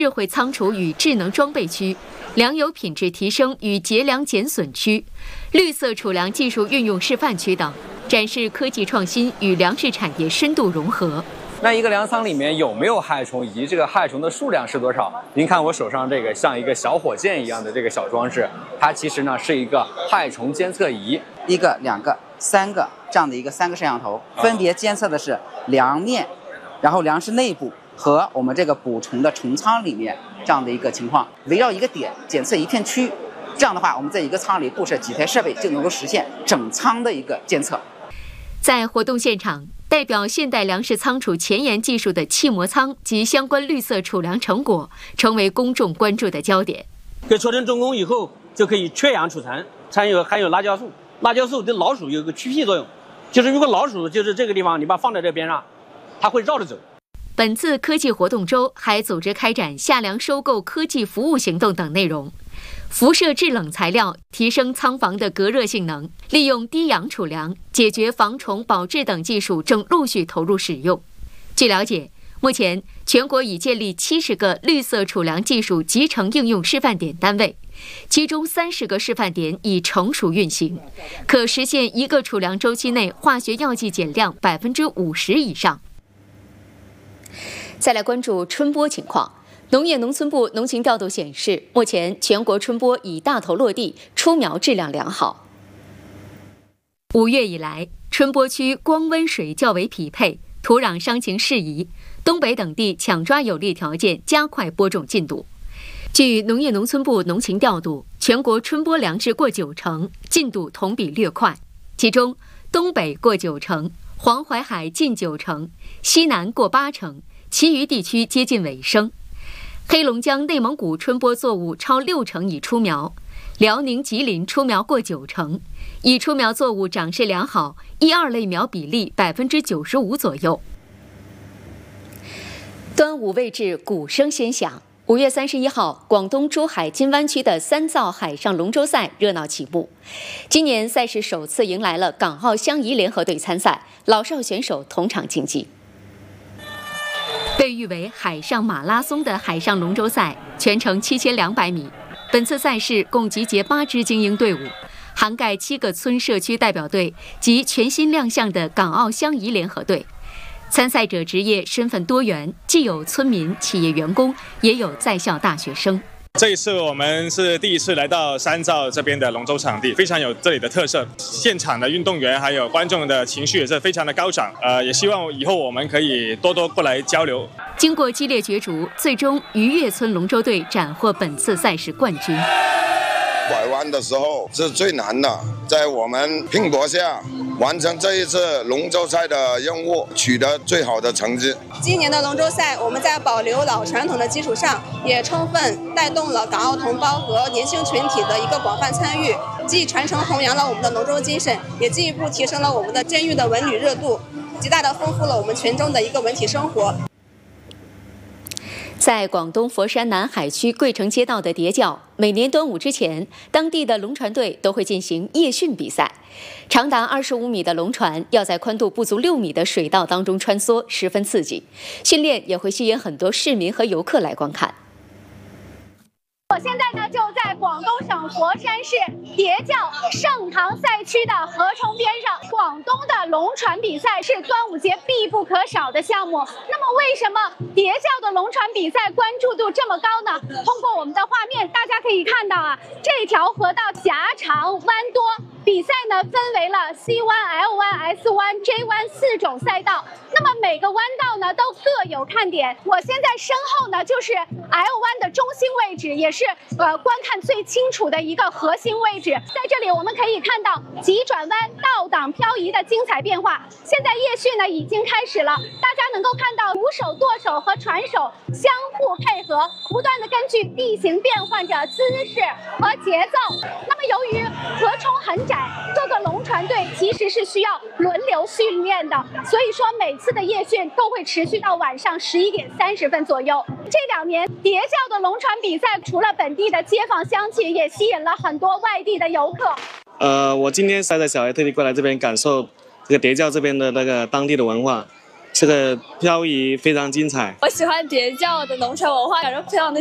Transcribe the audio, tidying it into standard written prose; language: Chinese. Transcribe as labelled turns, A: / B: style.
A: 智慧仓储与智能装备区、粮油品质提升与节粮减损区、绿色储粮技术运用示范区等，展示科技创新与粮食产业深度融合。
B: 那一个粮仓里面有没有害虫，以及这个害虫的数量是多少？您看我手上这个像一个小火箭一样的这个小装置，它其实呢是一个害虫监测仪，
C: 一个、两个、三个这样的一个3个摄像头，分别监测的是粮面，然后粮食内部和我们这个捕虫的虫仓里面这样的一个情况，围绕一个点检测一片区域。这样的话，我们在一个仓里布设几台设备，就能够实现整仓的一个监测。
A: 在活动现场，代表现代粮食仓储前沿技术的气膜仓及相关绿色储粮成果，成为公众关注的焦点。
D: 给做成重工以后，就可以缺氧储存，含有辣椒素。辣椒素对老鼠有个驱屁作用，就是如果老鼠就是这个地方，你把它放在这边上，它会绕着走。
A: 本次科技活动周还组织开展夏粮收购科技服务行动等内容。辐射制冷材料提升仓房的隔热性能，利用低氧储粮解决防虫保质等技术正陆续投入使用。据了解，目前全国已建立70个绿色储粮技术集成应用示范点单位，其中30个示范点已成熟运行，可实现一个储粮周期内化学药剂减量50%以上。再来关注春播情况。农业农村部农情调度显示，目前全国春播已大头落地，出苗质量良好。5月以来，春播区光温水较为匹配，土壤伤情适宜，东北等地抢抓有利条件，加快播种进度。据农业农村部农情调度，全国春播粮质过90%，进度同比略快，其中东北过90%，黄淮海近90%，西南过80%，其余地区接近尾声。黑龙江、内蒙古春播作物超60%已出苗，辽宁、吉林出苗过90%，已出苗作物长势良好，1、2类苗比例95%左右。端午未至，鼓声先响。5月31号，广东珠海金湾区的3灶海上龙舟赛热闹启幕。今年赛事首次迎来了港澳湘怡联合队参赛，老少选手同场竞技。被誉为海上马拉松的海上龙舟赛，全程7200米。本次赛事共集结8支精英队伍，涵盖7个村社区代表队及全新亮相的港澳湘怡联合队。参赛者职业身份多元，既有村民、企业员工，也有在校大学生。
E: 这一次我们是第一次来到3灶这边的龙舟场地，非常有这里的特色。现场的运动员还有观众的情绪也是非常的高涨，也希望以后我们可以多多过来交流。
A: 经过激烈角逐，最终渔业村龙舟队斩获本次赛事冠军。
F: 拐弯的时候是最难的，在我们拼搏下完成这一次龙舟赛的任务，取得最好的成绩。
G: 今年的龙舟赛，我们在保留老传统的基础上，也充分带动了港澳同胞和年轻群体的一个广泛参与，既传承弘扬了我们的龙舟精神，也进一步提升了我们的监狱的文旅热度，极大地丰富了我们群众的一个文体生活。在广东佛山南海区桂城街道的叠教，每年端午之前，当地的龙船队都会进行夜训比赛。长达25米的龙船要在宽度不足6米的水道当中穿梭，十分刺激。训练也会吸引很多市民和游客来观看。
H: 我现在呢就在广东省佛山市叠教盛唐赛区的河冲边上。广东的龙船比赛是端午节必不可少的项目。那么为什么叠教的龙船比赛关注度这么高呢？通过我们的画面，大家可以看到啊，这条河道狭长弯多，比赛呢分为了 C 弯、L 弯、S 弯、J 弯4种赛道。那么每个弯道呢都各有看点。我现在身后呢就是 L 弯的中心位置，也是观看最清楚的一个核心位置。在这里我们可以看到急转弯、倒档漂移的精彩变化。现在夜训呢已经开始了，大家能够看到鼓手、舵手和船手相互配合，不断的根据地形变换着姿势和节奏。那么由于河冲很窄，各个龙船队其实是需要轮流训练的，所以说每次的夜训都会持续到晚上11点30分左右。这2年叠教的龙船比赛，除了本地的街坊乡亲，也吸引了很多外地的游客。
I: 我今天带着小孩特地过来这边感受这个叠教这边的那个当地的文化， 这个漂移非常精彩。
J: 我喜欢叠教的农村文化，感觉非常的